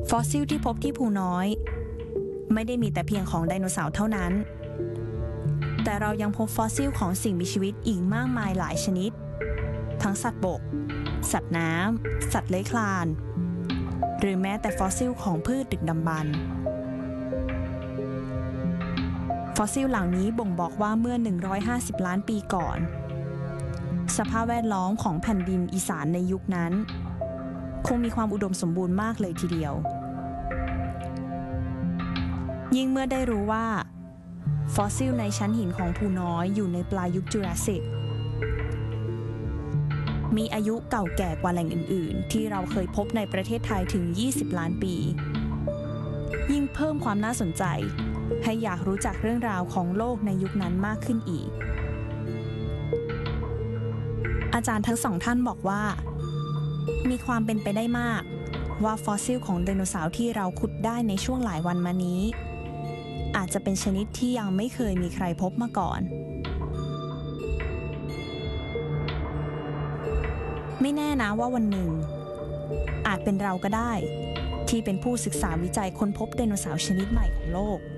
ฟอสซิลที่พบที่ภูน้อยไม่ได้มีแต่เพียงของไดโนเสาร์เท่านั้นแต่เรายังพบฟอสซิลของสิ่งมีชีวิตอีกมากมายหลายชนิดทั้งสัตว์บกสัตว์น้ำสัตว์เลื้อยคลานหรือแม้แต่ฟอสซิลของพืชดึกดำบรรพ์ฟอสซิลเหล่านี้บ่งบอกว่าเมื่อ150ล้านปีก่อนสภาพแวดล้อมของแผ่นดินอีสานในยุคนั้นคงมีความอุดมสมบูรณ์มากเลยทีเดียวยิ่งเมื่อได้รู้ว่าฟอสซิลในชั้นหินของภูน้อยอยู่ในปลายยุคจูราสสิกมีอายุเก่าแก่กว่าแหล่งอื่นๆที่เราเคยพบในประเทศไทยถึง20ล้านปียิ่งเพิ่มความน่าสนใจให้อยากรู้จักเรื่องราวของโลกในยุคนั้นมากขึ้นอีกอาจารย์ทั้งสองท่านบอกว่ามีความเป็นไปได้มากว่าฟอสซิลของไดโนเสาร์ที่เราขุดได้ในช่วงหลายวันมานี้อาจจะเป็นชนิดที่ยังไม่เคยมีใครพบมาก่อนไม่แน่นะว่าวันหนึ่งอาจเป็นเราก็ได้ที่เป็นผู้ศึกษาวิจัยค้นพบไดโนเสาร์ชนิดใหม่ของโลก